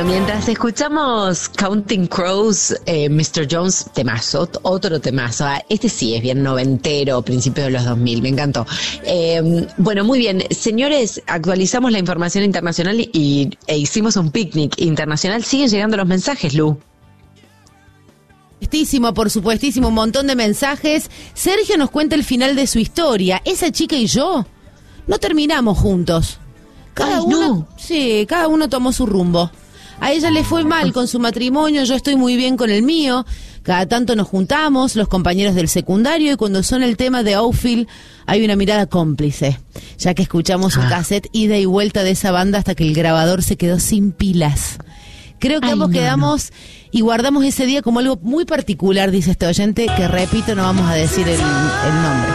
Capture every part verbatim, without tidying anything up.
Bueno, mientras escuchamos Counting Crows, eh, mister Jones, temazo, otro temazo. Este sí es bien noventero, principios de los dos mil, me encantó. Eh, bueno, muy bien. Señores, actualizamos la información internacional y e hicimos un picnic internacional. Siguen llegando los mensajes, Lu. Supuestísimo, por supuestísimo, un montón de mensajes. Sergio nos cuenta el final de su historia. Esa chica y yo no terminamos juntos. Cada Ay, uno, no. sí, cada uno tomó su rumbo. A ella le fue mal con su matrimonio, yo estoy muy bien con el mío. Cada tanto nos juntamos, los compañeros del secundario, y cuando suena el tema de Outfield, hay una mirada cómplice, ya que escuchamos un Ah. cassette ida y vuelta de esa banda hasta que el grabador se quedó sin pilas. Creo que Ay, ambos no, quedamos y guardamos ese día como algo muy particular, dice este oyente, que repito, no vamos a decir el, el nombre.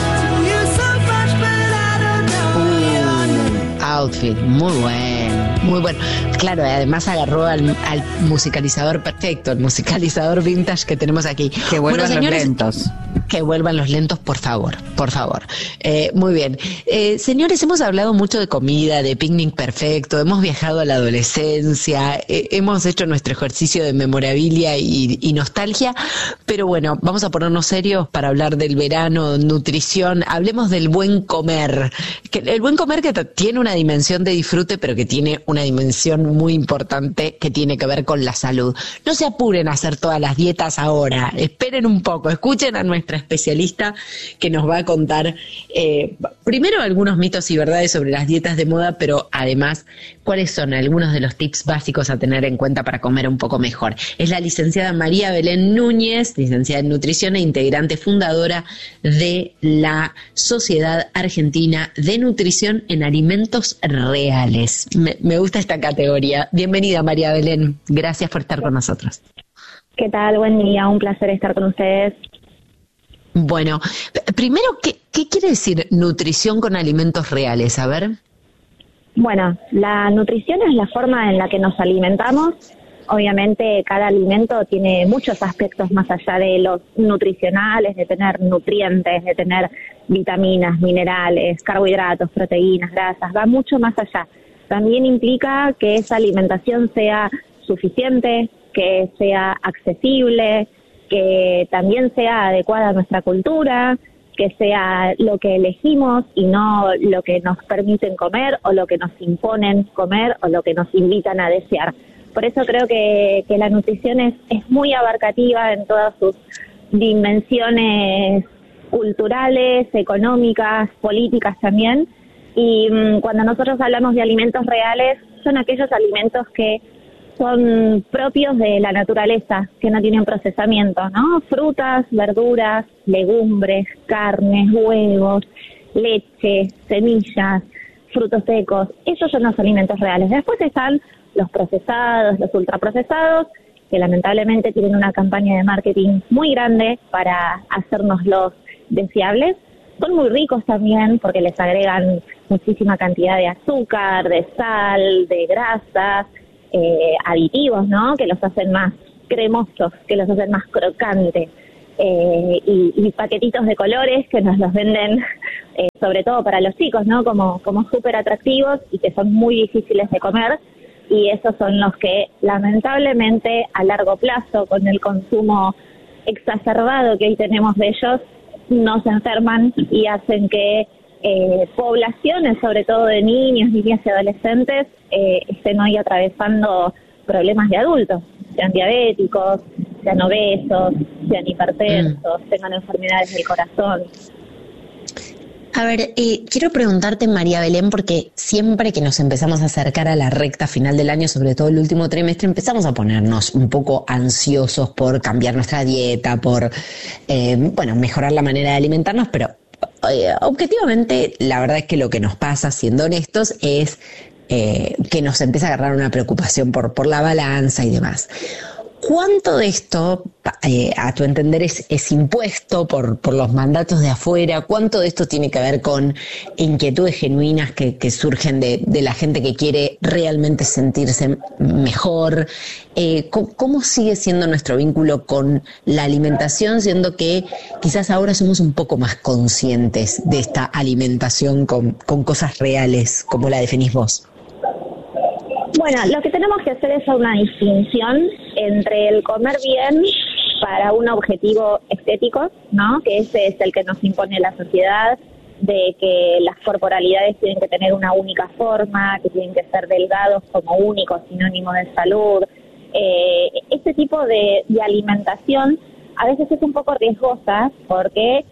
Uh, Outfit, muy bueno, muy bueno. Claro, además agarró al, al musicalizador perfecto, el musicalizador vintage que tenemos aquí. Que vuelvan Bueno, señores, los lentos. Que vuelvan los lentos, por favor, por favor. Eh, muy bien. Eh, señores, hemos hablado mucho de comida, de picnic perfecto, hemos viajado a la adolescencia, eh, hemos hecho nuestro ejercicio de memorabilia y, y nostalgia, pero bueno, vamos a ponernos serios para hablar del verano, nutrición, hablemos del buen comer. Que el buen comer que t- tiene una dimensión de disfrute, pero que tiene una dimensión muy importante que tiene que ver con la salud. No se apuren a hacer todas las dietas ahora, esperen un poco, escuchen a nuestra especialista que nos va a contar eh, primero algunos mitos y verdades sobre las dietas de moda, pero además cuáles son algunos de los tips básicos a tener en cuenta para comer un poco mejor. Es la licenciada María Belén Núñez, licenciada en nutrición e integrante fundadora de la Sociedad Argentina de Nutrición en Alimentos Reales. Me, me gusta esta categoría. Bienvenida, María Belén, gracias por estar con nosotros. ¿Qué tal? Buen día, un placer estar con ustedes. Bueno, primero, ¿qué, qué quiere decir nutrición con alimentos reales? A ver. Bueno, la nutrición es la forma en la que nos alimentamos. Obviamente cada alimento tiene muchos aspectos más allá de los nutricionales, de tener nutrientes, de tener vitaminas, minerales, carbohidratos, proteínas, grasas, va mucho más allá. También implica que esa alimentación sea suficiente, que sea accesible, que también sea adecuada a nuestra cultura, que sea lo que elegimos y no lo que nos permiten comer o lo que nos imponen comer o lo que nos invitan a desear. Por eso creo que, que la nutrición es, es muy abarcativa en todas sus dimensiones culturales, económicas, políticas también. Y mmm, cuando nosotros hablamos de alimentos reales, son aquellos alimentos que son propios de la naturaleza, que no tienen procesamiento, ¿no? Frutas, verduras, legumbres, carnes, huevos, leche, semillas, frutos secos. Esos son los alimentos reales. Después están los procesados, los ultraprocesados, que lamentablemente tienen una campaña de marketing muy grande para hacérnoslos deseables. Son muy ricos también porque les agregan muchísima cantidad de azúcar, de sal, de grasas, Eh, aditivos, ¿no? Que los hacen más cremosos, que los hacen más crocantes, eh, y, y paquetitos de colores que nos los venden, eh, sobre todo para los chicos, ¿no? Como, como súper atractivos y que son muy difíciles de comer, y esos son los que lamentablemente a largo plazo, con el consumo exacerbado que hoy tenemos de ellos, nos enferman y hacen que Eh, poblaciones, sobre todo de niños, niñas y adolescentes, eh, estén hoy atravesando problemas de adultos, sean diabéticos, sean obesos, sean hipertensos, mm. tengan enfermedades del corazón. A ver, eh, quiero preguntarte, María Belén, porque siempre que nos empezamos a acercar a la recta final del año, sobre todo el último trimestre, empezamos a ponernos un poco ansiosos por cambiar nuestra dieta, por, eh, bueno, mejorar la manera de alimentarnos, pero objetivamente, la verdad es que lo que nos pasa, siendo honestos, es eh, que nos empieza a agarrar una preocupación por, por la balanza y demás. ¿Cuánto de esto, eh, a tu entender, es, es impuesto por, por los mandatos de afuera? ¿Cuánto de esto tiene que ver con inquietudes genuinas que, que surgen de, de la gente que quiere realmente sentirse mejor? Eh, ¿cómo, ¿Cómo sigue siendo nuestro vínculo con la alimentación, siendo que quizás ahora somos un poco más conscientes de esta alimentación con, con cosas reales, como la definís vos? Bueno, lo que tenemos que hacer es una distinción entre el comer bien para un objetivo estético, ¿no? Que ese es el que nos impone la sociedad, de que las corporalidades tienen que tener una única forma, que tienen que ser delgados como único sinónimo de salud. Eh, este tipo de, de alimentación a veces es un poco riesgosa porque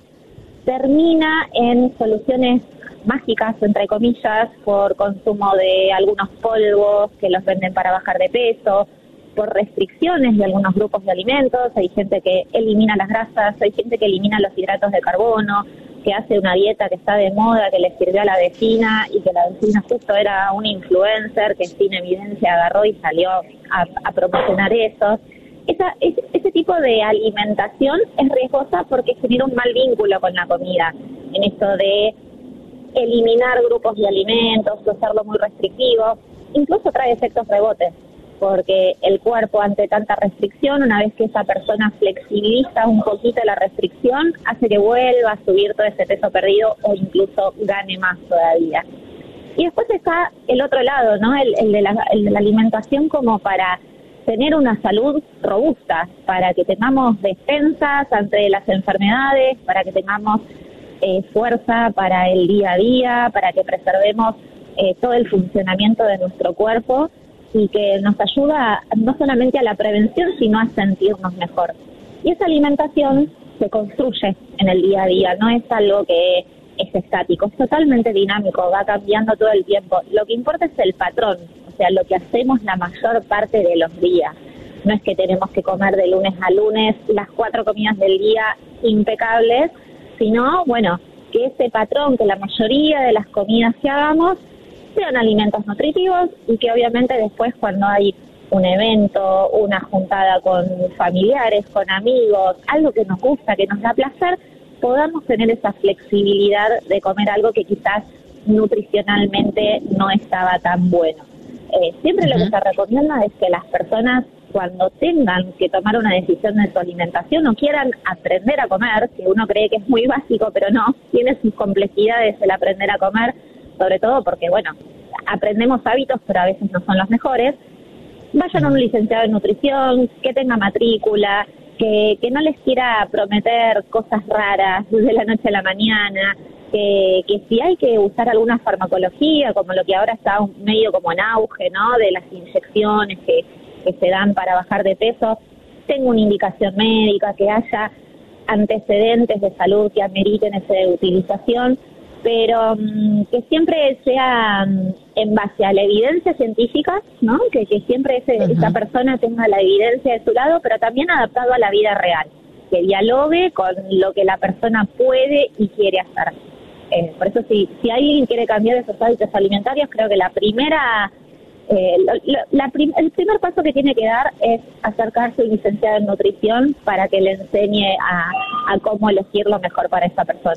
termina en soluciones mágicas, entre comillas, por consumo de algunos polvos que los venden para bajar de peso, por restricciones de algunos grupos de alimentos. Hay gente que elimina las grasas, hay gente que elimina los hidratos de carbono, que hace una dieta que está de moda, que le sirvió a la vecina y que la vecina justo era un influencer que sin evidencia agarró y salió a, a promocionar eso. Esa, ese, ese tipo de alimentación es riesgosa porque genera un mal vínculo con la comida, en esto de eliminar grupos de alimentos, hacerlo muy restrictivo, incluso trae efectos rebotes, porque el cuerpo ante tanta restricción, una vez que esa persona flexibiliza un poquito la restricción, hace que vuelva a subir todo ese peso perdido o incluso gane más todavía. Y después está el otro lado, ¿no? El, el, de la, el de la alimentación como para tener una salud robusta, para que tengamos defensas ante las enfermedades, para que tengamos eh, fuerza para el día a día, para que preservemos eh, todo el funcionamiento de nuestro cuerpo y que nos ayuda no solamente a la prevención, sino a sentirnos mejor. Y esa alimentación se construye en el día a día, no es algo que es estático, es totalmente dinámico, va cambiando todo el tiempo. Lo que importa es el patrón, o sea, lo que hacemos la mayor parte de los días. No es que tenemos que comer de lunes a lunes las cuatro comidas del día impecables, sino, bueno, que ese patrón, que la mayoría de las comidas que hagamos sean alimentos nutritivos y que obviamente después cuando hay un evento, una juntada con familiares, con amigos, algo que nos gusta, que nos da placer, podamos tener esa flexibilidad de comer algo que quizás nutricionalmente no estaba tan bueno. Eh, siempre uh-huh. Lo que se recomienda es que las personas, cuando tengan que tomar una decisión de su alimentación o quieran aprender a comer, que uno cree que es muy básico, pero no, tiene sus complejidades el aprender a comer, sobre todo porque, bueno, aprendemos hábitos, pero a veces no son los mejores, vayan a un licenciado en nutrición, que tenga matrícula, que, que no les quiera prometer cosas raras de la noche a la mañana, que, que si hay que usar alguna farmacología, como lo que ahora está medio como en auge, ¿no?, de las inyecciones que, que se dan para bajar de peso, tenga una indicación médica, que haya antecedentes de salud que ameriten esa utilización, pero um, que siempre sea um, en base a la evidencia científica, ¿no? Que, que siempre ese, uh-huh. esa persona tenga la evidencia de su lado, pero también adaptado a la vida real, que dialogue con lo que la persona puede y quiere hacer. Eh, por eso, si, si alguien quiere cambiar esos hábitos alimentarios, creo que la primera, eh, lo, lo, la prim, el primer paso que tiene que dar es acercarse a un licenciado en nutrición para que le enseñe a, a cómo elegir lo mejor para esa persona.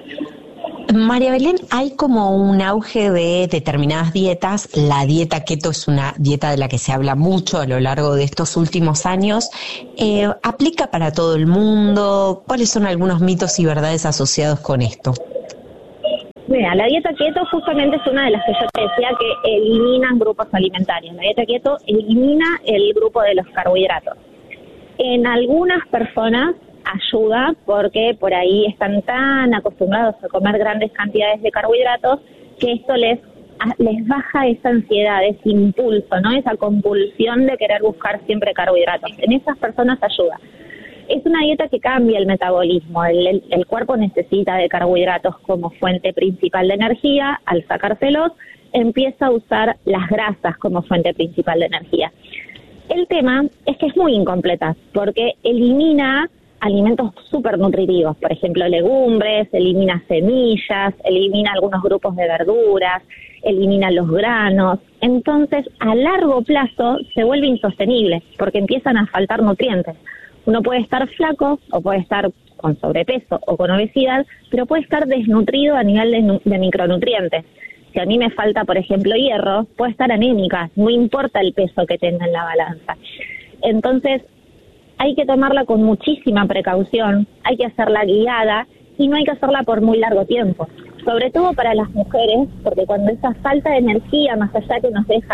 María Belén, hay como un auge de determinadas dietas. La dieta keto es una dieta de la que se habla mucho a lo largo de estos últimos años. Eh, ¿Aplica para todo el mundo? ¿Cuáles son algunos mitos y verdades asociados con esto? Mira, la dieta keto justamente es una de las que yo te decía que eliminan grupos alimentarios. La dieta keto elimina el grupo de los carbohidratos. En algunas personas ayuda porque por ahí están tan acostumbrados a comer grandes cantidades de carbohidratos que esto les les baja esa ansiedad, ese impulso, ¿no? Esa compulsión de querer buscar siempre carbohidratos. En esas personas ayuda. Es una dieta que cambia el metabolismo. El, el, el cuerpo necesita de carbohidratos como fuente principal de energía. Al sacárselos, empieza a usar las grasas como fuente principal de energía. El tema es que es muy incompleta porque elimina alimentos súper nutritivos, por ejemplo legumbres, elimina semillas, elimina algunos grupos de verduras, elimina los granos. Entonces, a largo plazo se vuelve insostenible porque empiezan a faltar nutrientes. Uno puede estar flaco o puede estar con sobrepeso o con obesidad, pero puede estar desnutrido a nivel de, de micronutrientes. Si a mí me falta, por ejemplo, hierro, puedo estar anémica, no importa el peso que tenga en la balanza. Entonces, hay que tomarla con muchísima precaución, hay que hacerla guiada y no hay que hacerla por muy largo tiempo. Sobre todo para las mujeres, porque cuando esa falta de energía, más allá que nos deja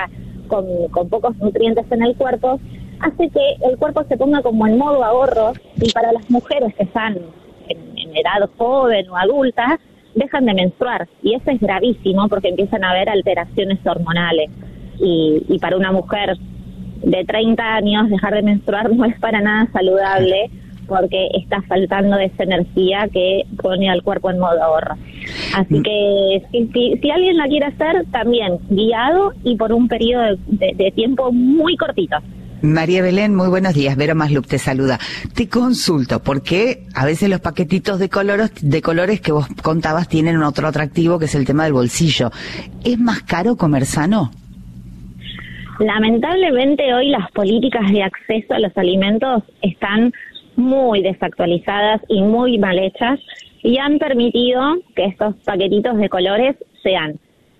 con, con pocos nutrientes en el cuerpo, hace que el cuerpo se ponga como en modo ahorro, y para las mujeres que están en, en edad joven o adulta, dejan de menstruar, y eso es gravísimo porque empiezan a haber alteraciones hormonales, y, y para una mujer de treinta años dejar de menstruar no es para nada saludable, porque está faltando esa energía que pone al cuerpo en modo ahorro. Así que si, si, si alguien la quiere hacer, también guiado y por un periodo de, de tiempo muy cortito. María Belén, muy buenos días. Vero Maslup te saluda. Te consulto, porque a veces los paquetitos de colores, de colores que vos contabas tienen otro atractivo, que es el tema del bolsillo. ¿Es más caro comer sano? Lamentablemente hoy las políticas de acceso a los alimentos están muy desactualizadas y muy mal hechas, y han permitido que estos paquetitos de colores sean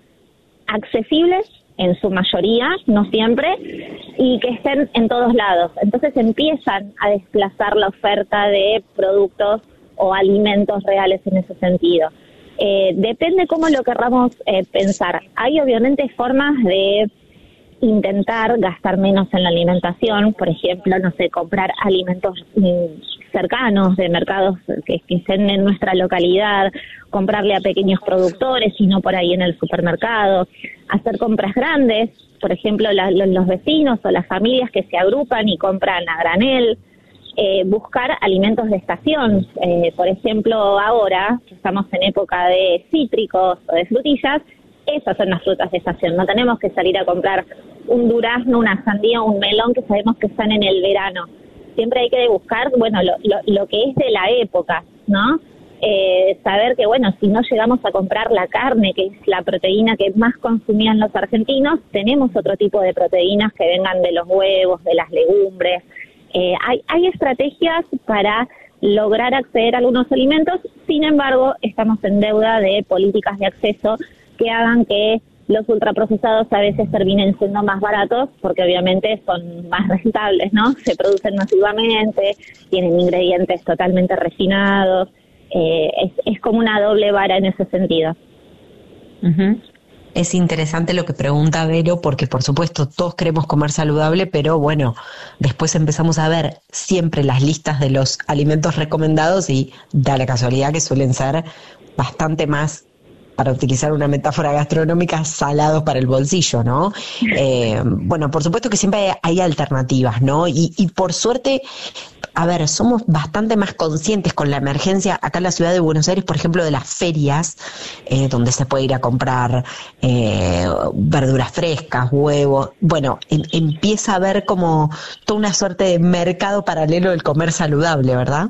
accesibles en su mayoría, no siempre, y que estén en todos lados. Entonces empiezan a desplazar la oferta de productos o alimentos reales en ese sentido. Eh, depende cómo lo querramos eh, pensar. Hay obviamente formas de intentar gastar menos en la alimentación, por ejemplo, no sé, comprar alimentos mm, cercanos de mercados que, que estén en nuestra localidad, comprarle a pequeños productores y no por ahí en el supermercado, hacer compras grandes, por ejemplo, la, los, los vecinos o las familias que se agrupan y compran a granel, eh, buscar alimentos de estación, eh, por ejemplo, ahora que estamos en época de cítricos o de frutillas, esas son las frutas de estación. No tenemos que salir a comprar un durazno, una sandía o un melón que sabemos que están en el verano. Siempre hay que buscar, bueno, lo, lo, lo que es de la época, ¿no? Eh, saber que, bueno, si no llegamos a comprar la carne, que es la proteína que más consumían los argentinos, tenemos otro tipo de proteínas que vengan de los huevos, de las legumbres. Eh, hay, hay estrategias para lograr acceder a algunos alimentos, sin embargo, estamos en deuda de políticas de acceso que hagan que los ultraprocesados a veces terminen siendo más baratos, porque obviamente son más rentables, ¿no? Se producen masivamente, tienen ingredientes totalmente refinados, eh, es, es como una doble vara en ese sentido. Uh-huh. Es interesante lo que pregunta Vero, porque por supuesto todos queremos comer saludable, pero bueno, después empezamos a ver siempre las listas de los alimentos recomendados y da la casualidad que suelen ser bastante más, para utilizar una metáfora gastronómica, salados para el bolsillo, ¿no? Eh, bueno, por supuesto que siempre hay, hay alternativas, ¿no? Y, y por suerte, a ver, somos bastante más conscientes con la emergencia acá en la ciudad de Buenos Aires, por ejemplo, de las ferias, eh, donde se puede ir a comprar eh, verduras frescas, huevos. Bueno, em, empieza a haber como toda una suerte de mercado paralelo del comer saludable, ¿verdad?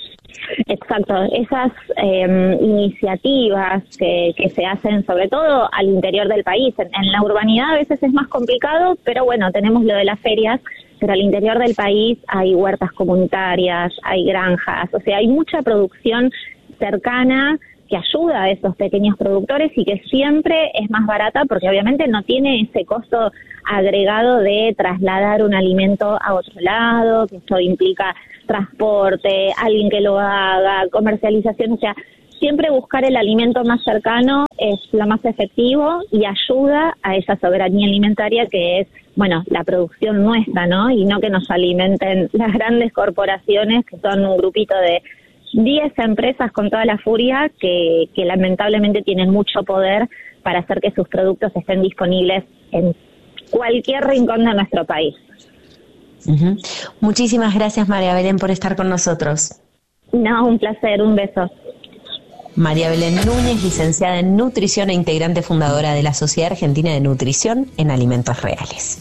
Exacto, esas eh, iniciativas que, que se hacen sobre todo al interior del país. En, en la urbanidad a veces es más complicado, pero bueno, tenemos lo de las ferias, pero al interior del país hay huertas comunitarias, hay granjas, o sea, hay mucha producción cercana que ayuda a esos pequeños productores y que siempre es más barata porque obviamente no tiene ese costo agregado de trasladar un alimento a otro lado, que esto implica transporte, alguien que lo haga, comercialización, o sea, siempre buscar el alimento más cercano es lo más efectivo y ayuda a esa soberanía alimentaria que es, bueno, la producción nuestra, ¿no? Y no que nos alimenten las grandes corporaciones que son un grupito de diez empresas con toda la furia que, que lamentablemente tienen mucho poder para hacer que sus productos estén disponibles en cualquier rincón de nuestro país. Uh-huh. Muchísimas gracias, María Belén, por estar con nosotros. No, un placer, un beso. María Belén Núñez, licenciada en nutrición e integrante fundadora de la Sociedad Argentina de Nutrición en Alimentos Reales.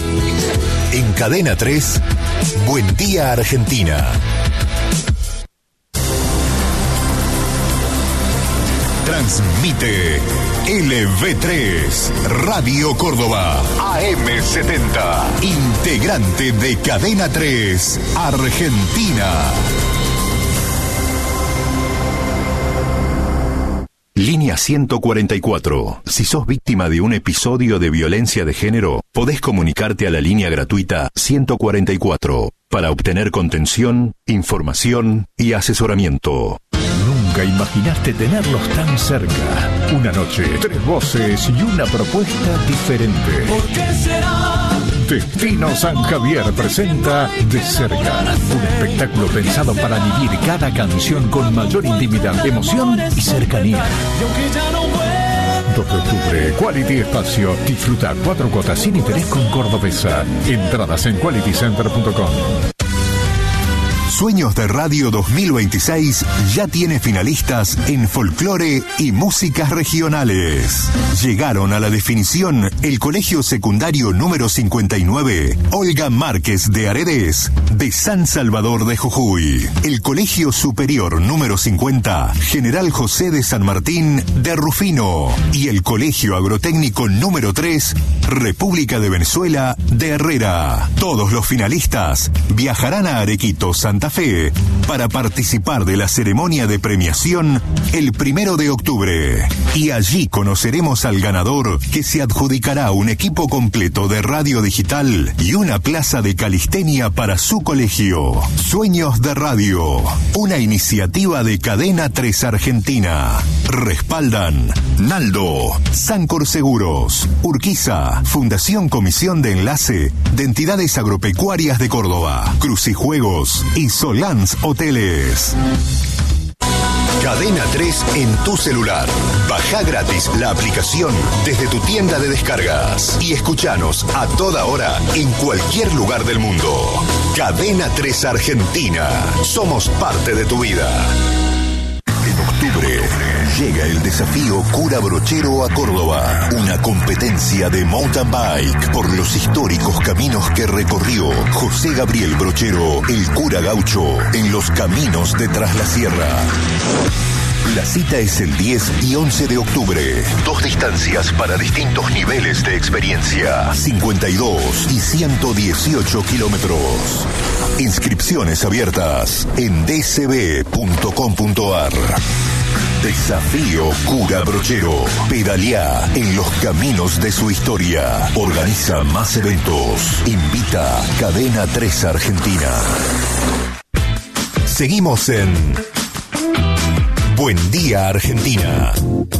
En Cadena tres, Buen Día Argentina. Transmite L V tres, Radio Córdoba, A M setenta, integrante de Cadena tres, Argentina. Línea ciento cuarenta y cuatro. Si sos víctima de un episodio de violencia de género, podés comunicarte a la línea gratuita ciento cuarenta y cuatro para obtener contención, información y asesoramiento. Nunca imaginaste tenerlos tan cerca. Una noche, tres voces y una propuesta diferente. ¿Por qué será? Destino San Javier presenta De Cerca, un espectáculo pensado para vivir cada canción con mayor intimidad, emoción y cercanía. dos de octubre, Quality Espacio. Disfruta cuatro cuotas sin interés con Cordobesa. Entradas en quality center punto com. Sueños de Radio dos mil veintiséis ya tiene finalistas en folclore y músicas regionales. Llegaron a la definición el Colegio Secundario número cincuenta y nueve, Olga Márquez de Aredes, de San Salvador de Jujuy. El Colegio Superior número cincuenta, General José de San Martín de Rufino. Y el Colegio Agrotécnico número tres, República de Venezuela de Herrera. Todos los finalistas viajarán a Arequito, Santa Fe, para participar de la ceremonia de premiación el primero de octubre. Y allí conoceremos al ganador, que se adjudicará un equipo completo de radio digital y una plaza de calistenia para su colegio. Sueños de Radio, una iniciativa de Cadena tres Argentina. Respaldan Naldo, Sancor Seguros, Urquiza, Fundación Comisión de Enlace de Entidades Agropecuarias de Córdoba, Crucijuegos y Solans Hoteles. Cadena tres en tu celular. Baja gratis la aplicación desde tu tienda de descargas y escuchanos a toda hora en cualquier lugar del mundo. Cadena tres Argentina. Somos parte de tu vida. En octubre llega el desafío Cura Brochero a Córdoba, una competencia de mountain bike por los históricos caminos que recorrió José Gabriel Brochero, el cura gaucho, en los caminos de Tras la Sierra. La cita es el diez y once de octubre. Dos distancias para distintos niveles de experiencia. cincuenta y dos y ciento dieciocho kilómetros. Inscripciones abiertas en d c b punto com punto a r. Desafío Cura Brochero. Pedaleá en los caminos de su historia. Organiza más eventos. Invita Cadena tres Argentina. Seguimos en Buen Día Argentina.